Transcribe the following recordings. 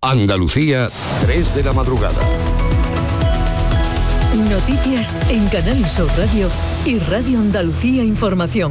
Andalucía, 3 de la madrugada. Noticias en Canal Sur Radio y Radio Andalucía Información.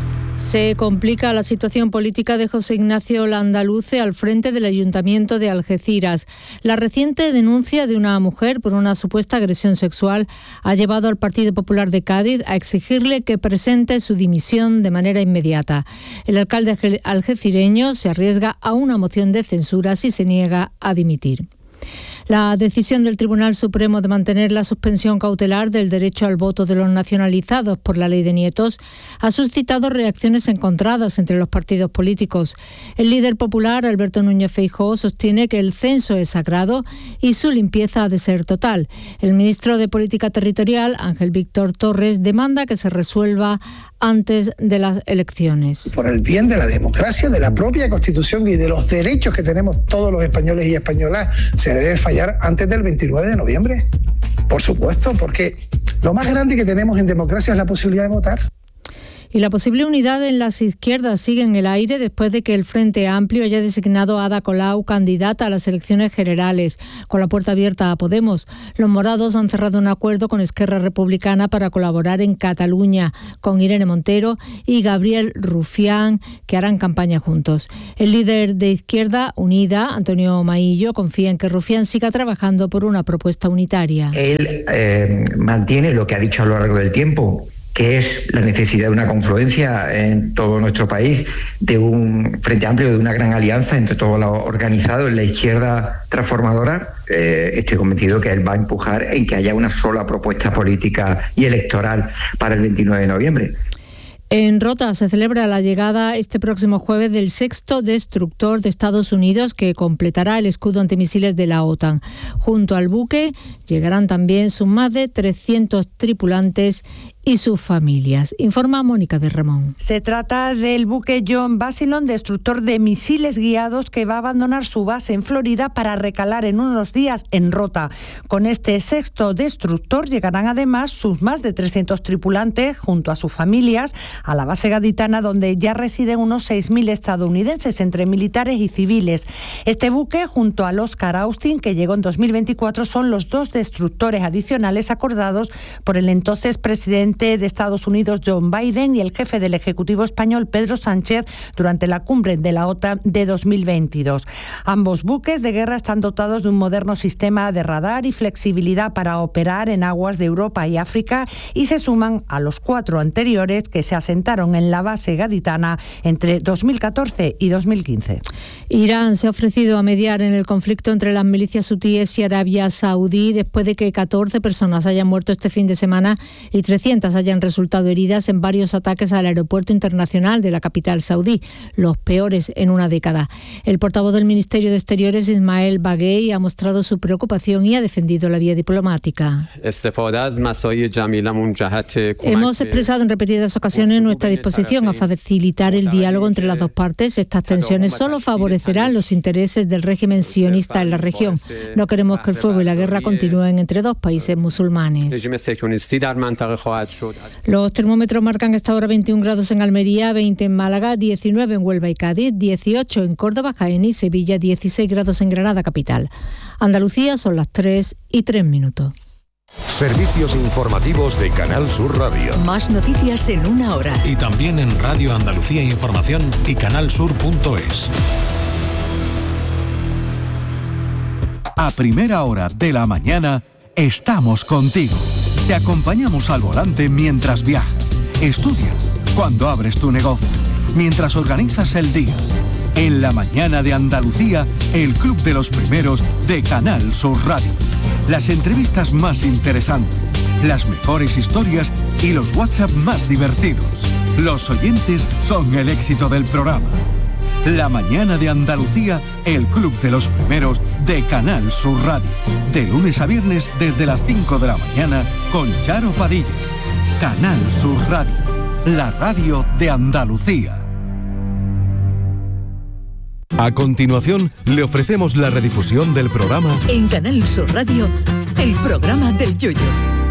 Se complica la situación política de José Ignacio Landaluce al frente del Ayuntamiento de Algeciras. La reciente denuncia de una mujer por una supuesta agresión sexual ha llevado al Partido Popular de Cádiz a exigirle que presente su dimisión de manera inmediata. El alcalde algecireño se arriesga a una moción de censura si se niega a dimitir. La decisión del Tribunal Supremo de mantener la suspensión cautelar del derecho al voto de los nacionalizados por la Ley de Nietos ha suscitado reacciones encontradas entre los partidos políticos. El líder popular, Alberto Núñez Feijóo, sostiene que el censo es sagrado y su limpieza ha de ser total. El ministro de Política Territorial, Ángel Víctor Torres, demanda que se resuelva antes de las elecciones. Por el bien de la democracia, de la propia Constitución y de los derechos que tenemos todos los españoles y españolas, se debe fallar antes del 29 de noviembre. Por supuesto, porque lo más grande que tenemos en democracia es la posibilidad de votar. Y la posible unidad en las izquierdas sigue en el aire después de que el Frente Amplio haya designado a Ada Colau candidata a las elecciones generales, con la puerta abierta a Podemos. Los morados han cerrado un acuerdo con Esquerra Republicana para colaborar en Cataluña, con Irene Montero y Gabriel Rufián, que harán campaña juntos. El líder de Izquierda Unida, Antonio Maillo, confía en que Rufián siga trabajando por una propuesta unitaria. Él mantiene lo que ha dicho a lo largo del tiempo, que es la necesidad de una confluencia en todo nuestro país, de un Frente Amplio, de una gran alianza entre todo lo organizado en la izquierda transformadora. Estoy convencido que él va a empujar en que haya una sola propuesta política y electoral para el 29 de noviembre. En Rota se celebra la llegada este próximo jueves del 6º destructor de Estados Unidos que completará el escudo antimisiles de la OTAN. Junto al buque llegarán también sus más de 300 tripulantes y sus familias. Informa Mónica de Ramón. Se trata del buque John Basilone, destructor de misiles guiados, que va a abandonar su base en Florida para recalar en unos días en Rota. Con este 6º destructor llegarán además sus más de 300 tripulantes junto a sus familias a la base gaditana, donde ya residen unos 6.000 estadounidenses entre militares y civiles. Este buque, junto al Oscar Austin, que llegó en 2024, son los 2 destructores adicionales acordados por el entonces presidente de Estados Unidos, John Biden, y el jefe del Ejecutivo español, Pedro Sánchez, durante la cumbre de la OTAN de 2022. Ambos buques de guerra están dotados de un moderno sistema de radar y flexibilidad para operar en aguas de Europa y África, y se suman a los 4 anteriores que se asentaron en la base gaditana entre 2014 y 2015. Irán se ha ofrecido a mediar en el conflicto entre las milicias hutíes y Arabia Saudí después de que 14 personas hayan muerto este fin de semana y 300 hayan resultado heridas en varios ataques al aeropuerto internacional de la capital saudí, los peores en una década. El portavoz del Ministerio de Exteriores, Ismael Baghei, ha mostrado su preocupación y ha defendido la vía diplomática. Hemos expresado en repetidas ocasiones nuestra disposición a facilitar el diálogo entre las dos partes. Estas tensiones solo favorecerán los intereses del régimen sionista en la región. No queremos que el fuego y la guerra continúen entre dos países musulmanes. Los termómetros marcan hasta ahora 21 grados en Almería, 20 en Málaga, 19 en Huelva y Cádiz, 18 en Córdoba, Jaén y Sevilla, 16 grados en Granada capital. Andalucía son las 3:03. Servicios informativos de Canal Sur Radio. Más noticias en una hora. Y también en Radio Andalucía Información y canalsur.es. A primera hora de la mañana estamos contigo. Te acompañamos al volante mientras viajas, estudias, cuando abres tu negocio, mientras organizas el día. En la mañana de Andalucía, el Club de los Primeros de Canal Sur Radio. Las entrevistas más interesantes, las mejores historias y los WhatsApp más divertidos. Los oyentes son el éxito del programa. La mañana de Andalucía, el Club de los Primeros de Canal Sur Radio. De lunes a viernes desde las 5 de la mañana con Charo Padilla. Canal Sur Radio, la radio de Andalucía. A continuación, le ofrecemos la redifusión del programa En Canal Sur Radio, el programa del Yoyo.